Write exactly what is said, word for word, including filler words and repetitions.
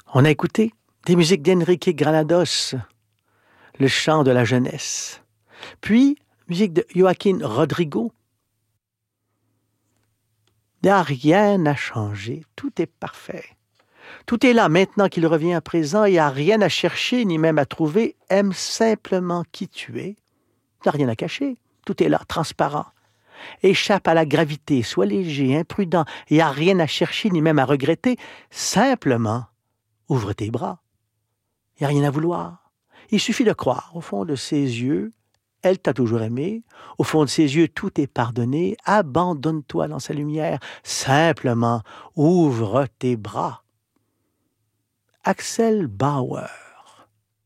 On a écouté des musiques d'Enrique Granados, le chant de la jeunesse. Puis, musique de Joaquín Rodrigo. Il n'y a rien à changer, tout est parfait. Tout est là maintenant qu'il revient à présent, il n'y a rien à chercher ni même à trouver. Aime simplement qui tu es. Il n'y a rien à cacher, tout est là, transparent. Échappe à la gravité, sois léger, imprudent, il n'y a rien à chercher ni même à regretter. Simplement, ouvre tes bras. Il n'y a rien à vouloir. Il suffit de croire, au fond de ses yeux, elle t'a toujours aimé. Au fond de ses yeux, tout est pardonné. Abandonne-toi dans sa lumière. Simplement, ouvre tes bras. Axel Bauer.